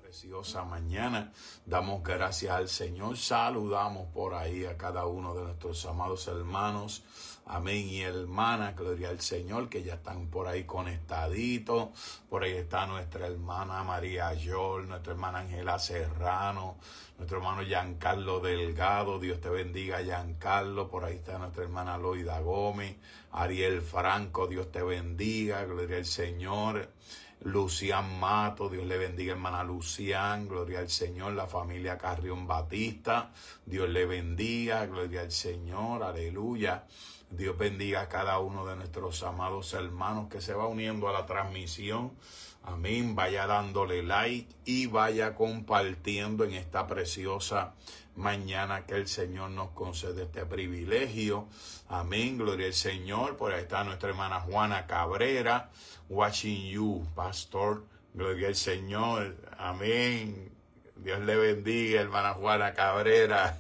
Preciosa mañana, damos gracias al Señor, saludamos por ahí a cada uno de nuestros amados hermanos, amén, y hermanas, gloria al Señor, que ya están por ahí conectaditos. Por ahí está nuestra hermana María Yol, nuestra hermana Ángela Serrano, nuestro hermano Giancarlo Delgado, Dios te bendiga Giancarlo. Por ahí está nuestra hermana Loida Gómez, Ariel Franco, Dios te bendiga, gloria al Señor. Lucián Mato, Dios le bendiga hermana Lucián, gloria al Señor. La familia Carrión Batista, Dios le bendiga, gloria al Señor, aleluya. Dios bendiga a cada uno de nuestros amados hermanos que se va uniendo a la transmisión, amén. Vaya dándole like y vaya compartiendo en esta preciosa mañana que el Señor nos concede este privilegio, amén, gloria al Señor. Por ahí está nuestra hermana Juana Cabrera, watching you, pastor, gloria al Señor, amén. Dios le bendiga, hermana Juana Cabrera.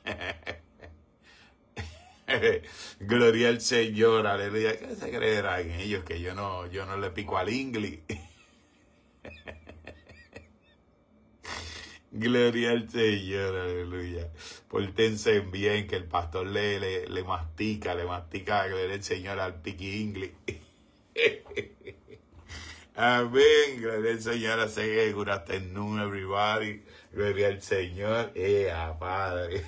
Gloria al Señor, aleluya. ¿Qué se creerán ellos que yo no le pico al inglés? Gloria al Señor, aleluya. Pórtense bien, que el pastor le mastica, gloria al Señor, al piqui inglés. Amén, gloria al Señor. Así que good afternoon, everybody. Gloria al Señor. Padre.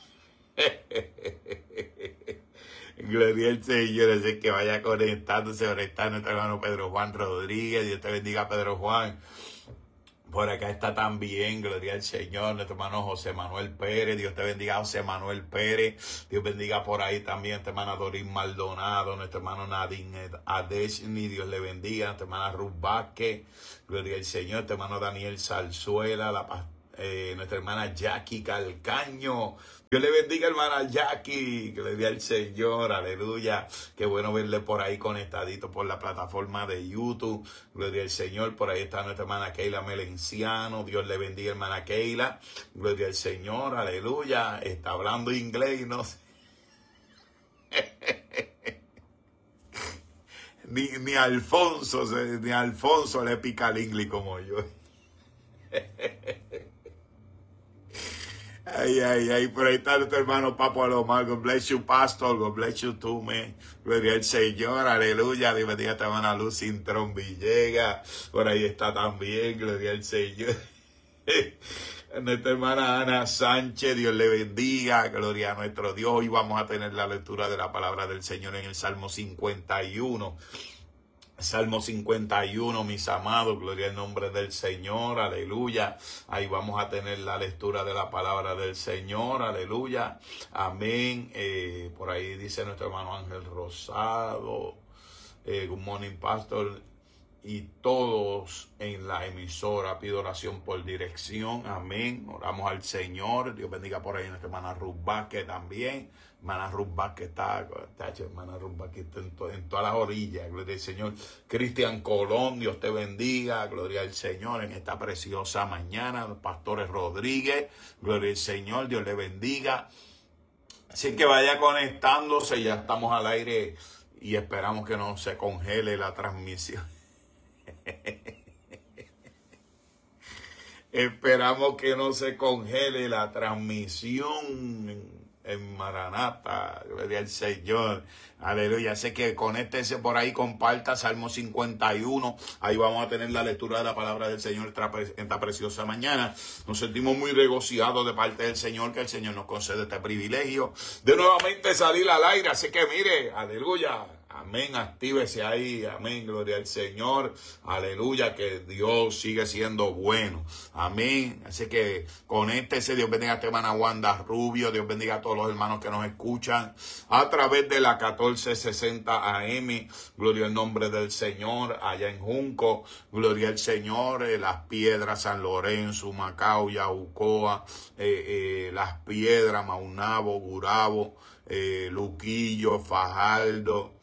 Gloria al Señor, así que vaya conectándose. Ahora está nuestro hermano Pedro Juan Rodríguez. Dios te bendiga, Pedro Juan. Por acá está también, gloria al Señor, nuestro hermano José Manuel Pérez. Dios te bendiga, José Manuel Pérez. Dios bendiga por ahí también nuestra hermana Dorín Maldonado, nuestro hermano Nadine Adeshni. Dios le bendiga, nuestra hermana Ruth Vázquez. Gloria al Señor, nuestro hermano Daniel Zarzuela, nuestra hermana Jackie Calcaño. Dios le bendiga, hermana Jackie, gloria al Señor, aleluya. Qué bueno verle por ahí conectadito por la plataforma de YouTube, gloria al Señor. Por ahí está nuestra hermana Keila Melenciano. Dios le bendiga, hermana Keila, gloria al Señor, aleluya. Está hablando inglés, no sé. Ni Alfonso le pica el inglés como yo. Ay, por ahí está nuestro hermano Papo Alomar. God bless you, pastor. God bless you too, man. Gloria al Señor, aleluya. Dios bendiga a esta hermana Luz Intrón Villegas. Por ahí está también, gloria al Señor. Nuestra hermana Ana Sánchez, Dios le bendiga, gloria a nuestro Dios. Hoy vamos a tener la lectura de la palabra del Señor en el Salmo 51. Salmo 51, mis amados, gloria al nombre del Señor, aleluya. Ahí vamos a tener la lectura de la palabra del Señor, aleluya, amén. Por ahí dice nuestro hermano Ángel Rosado, good morning, pastor, y todos en la emisora, pido oración por dirección, amén. Oramos al Señor. Dios bendiga por ahí a nuestra hermana Ruth Vázquez también. Hermana Ruth Vázquez hermana Ruth Vázquez está en todas las orillas, gloria al Señor. Cristian Colón, Dios te bendiga, gloria al Señor en esta preciosa mañana. Los pastores Rodríguez, gloria al Señor, Dios le bendiga. Así que vaya conectándose, ya estamos al aire y esperamos que no se congele la transmisión. Esperamos que no se congele la transmisión en Maranata, gloria al Señor, aleluya. Así que conéctese por ahí, comparta Salmo 51, ahí vamos a tener la lectura de la palabra del Señor en esta preciosa mañana. Nos sentimos muy regocijados de parte del Señor, que el Señor nos concede este privilegio de nuevamente salir al aire. Así que mire, aleluya, amén, actívese ahí, amén, gloria al Señor, aleluya, que Dios sigue siendo bueno, amén. Así que conéctese. Dios bendiga a esta hermana Wanda Rubio. Dios bendiga a todos los hermanos que nos escuchan a través de la 1460 AM, gloria al nombre del Señor, allá en Junco, gloria al Señor, Las Piedras, San Lorenzo, Macao, Yaucoa, Las Piedras, Maunabo, Gurabo, Luquillo, Fajardo,